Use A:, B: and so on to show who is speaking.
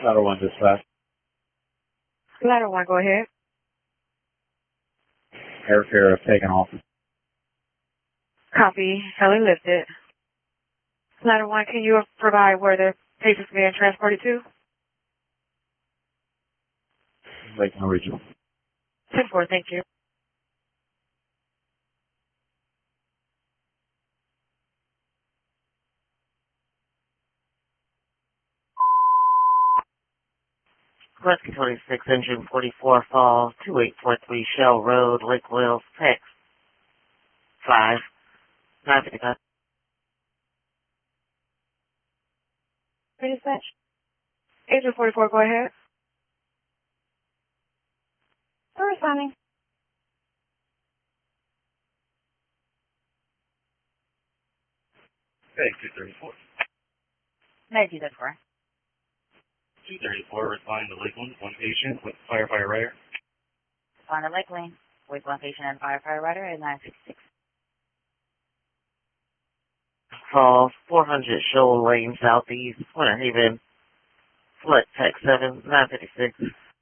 A: Ladder 1 dispatch.
B: Ladder 1, go ahead.
A: Airfare have taken off.
B: Copy. Heli lifted. Ladder 1, can you provide where the patient's being transported to?
A: Lakeland Regional.
B: 10-4, thank you.
C: Rescue 26, engine 44, fall 2843 Shell Road, Lake Wales, text 5, 955.
B: Dispatch. Agent 44, go ahead. We're responding.
D: Okay, 234.
E: No, 234.
D: 234, responding to Lakeland, one patient with firefighter rider.
E: Respond to Lakeland with one patient and firefighter rider at 966.
C: Fall 400 Shoal Lane, Southeast, Winter Haven, Flight Tech 7, 956.